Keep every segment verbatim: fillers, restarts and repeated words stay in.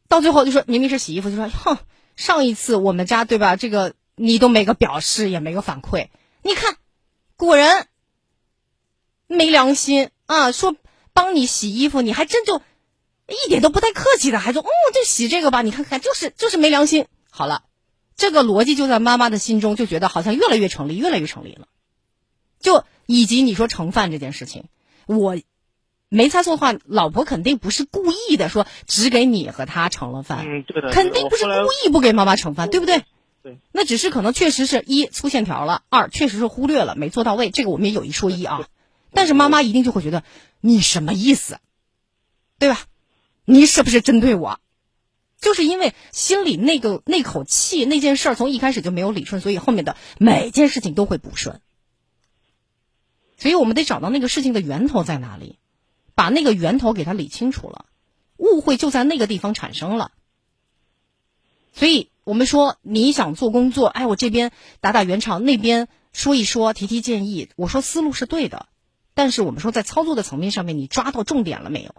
到最后就说明明是洗衣服，就说哼，上一次我们家对吧，这个你都没个表示，也没个反馈，你看果然没良心啊，说帮你洗衣服，你还真就一点都不带客气的，还说嗯，就洗这个吧，你看看就是就是没良心。好了，这个逻辑就在妈妈的心中就觉得好像越来越成立，越来越成立了。就以及你说盛饭这件事情，我没猜错的话，老婆肯定不是故意的，说只给你和他盛了饭， 嗯，对的， 肯定不是故意不给妈妈盛饭，对不对？ 对， 那只是可能确实是一粗线条了，二确实是忽略了，没做到位，这个我们也有一说一啊。但是妈妈一定就会觉得你什么意思，对吧？你是不是针对我？就是因为心里那个那口气，那件事儿从一开始就没有理顺，所以后面的每件事情都会不顺。所以我们得找到那个事情的源头在哪里，把那个源头给它理清楚了，误会就在那个地方产生了。所以我们说你想做工作，哎，我这边打打圆场，那边说一说，提提建议，我说思路是对的，但是我们说在操作的层面上面，你抓到重点了没有？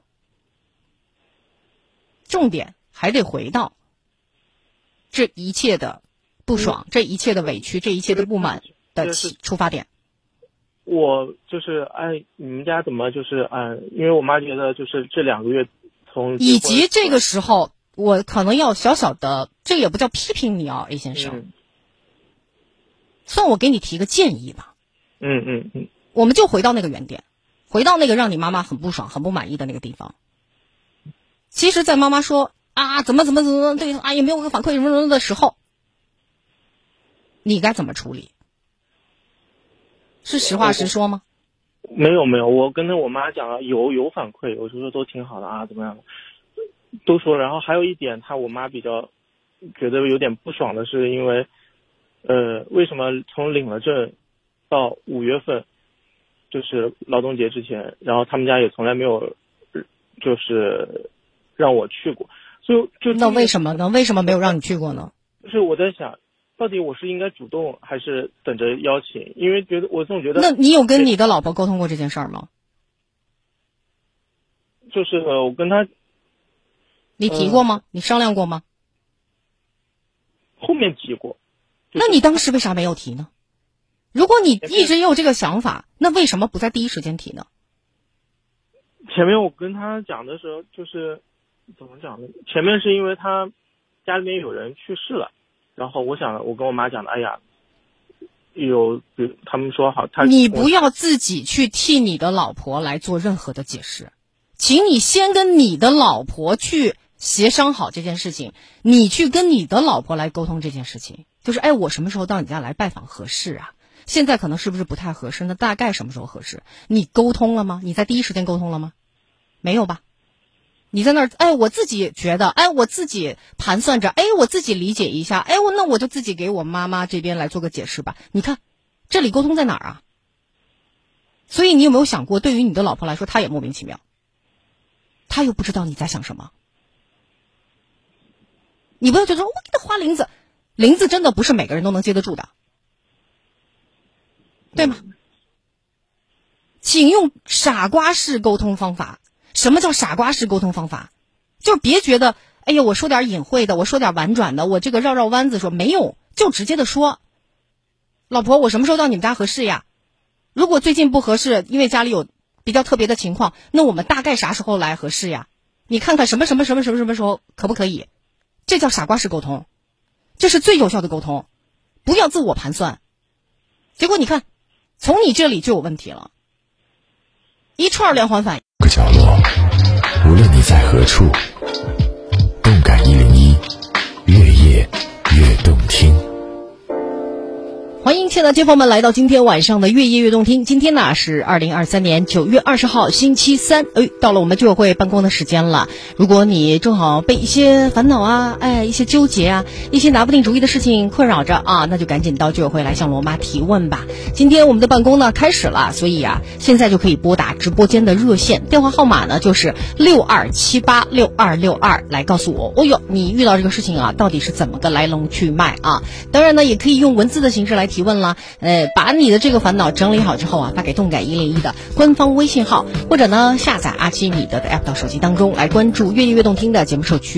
重点还得回到这一切的不爽、嗯、这一切的委屈、这一切的不满的出发点。 我就是哎，你们家怎么就是嗯，因为我妈觉得就是这两个月从以及这个时候，我可能要小小的，这也不叫批评你啊 ，A 先生，嗯、算我给你提个建议吧。 嗯嗯嗯， 我们就回到那个原点，回到那个让你妈妈很不爽、很不满意的那个地方。其实，在妈妈说啊怎么怎么怎么对啊也没有个反馈什么什么的时候，你该怎么处理？是实话实说吗？ 没有没有，我跟着我妈讲了，有有反馈，我就说都挺好的啊，怎么样的，都说了。然后还有一点，她我妈比较觉得有点不爽的是，因为呃，为什么从领了证到五月份，就是劳动节之前，然后他们家也从来没有就是让我去过，所以就那为什么呢？为什么没有让你去过呢？ 就是我在想，到底我是应该主动还是等着邀请？因为觉得我总觉得， 那你有跟你的老婆沟通过这件事儿吗？ 就是呃，我跟他， 你提过吗？呃、你商量过吗？ 后面提过。 就是、那你当时为啥没有提呢？如果你一直有这个想法，那为什么不在第一时间提呢？ 前面我跟他讲的时候，就是怎么讲呢？前面是因为他家里面有人去世了。然后我想，我跟我妈讲的，哎呀，有他们说好，他你不要自己去替你的老婆来做任何的解释，请你先跟你的老婆去协商好这件事情，你去跟你的老婆来沟通这件事情，就是哎，我什么时候到你家来拜访合适啊？现在可能是不是不太合适？那大概什么时候合适？你沟通了吗？你在第一时间沟通了吗？没有吧？你在那儿，哎，我自己觉得，哎，我自己盘算着，哎，我自己理解一下，哎，我那我就自己给我妈妈这边来做个解释吧。你看，这里沟通在哪儿啊？所以你有没有想过，对于你的老婆来说，她也莫名其妙，她又不知道你在想什么。你不要觉得说我给她花铃子，铃子真的不是每个人都能接得住的，对吗？请用傻瓜式沟通方法。什么叫傻瓜式沟通方法？就是别觉得哎呀我说点隐晦的，我说点婉转的，我这个绕绕弯子说没用，就直接的说，老婆我什么时候到你们家合适呀？如果最近不合适，因为家里有比较特别的情况，那我们大概啥时候来合适呀？你看看什么什么什么什么什么时候可不可以？这叫傻瓜式沟通，这是最有效的沟通，不要自我盘算。结果你看从你这里就有问题了，一串连环反应。 个角落，无论你在何处，动感一零一，越夜越动听。 欢迎亲爱的街坊们来到今天晚上的越夜越动听。今天呢是二零二三年九月二十号星期三，哎，到了我们居委会办公的时间了。如果你正好被一些烦恼啊，哎，一些纠结啊，一些拿不定主意的事情困扰着啊，那就赶紧到居委会来向罗妈提问吧。今天我们的办公呢开始了，所以啊，现在就可以拨打直播间的热线电话号码呢，就是六二七八六二六二，来告诉我，哦哟，你遇到这个事情啊，到底是怎么个来龙去脉啊？当然呢，也可以用文字的形式来提问啦，呃，把你的这个烦恼整理好之后啊，发给动感一零一的官方微信号，或者呢下载阿奇米德的 app 到手机当中来关注越夜越动听的节目社区。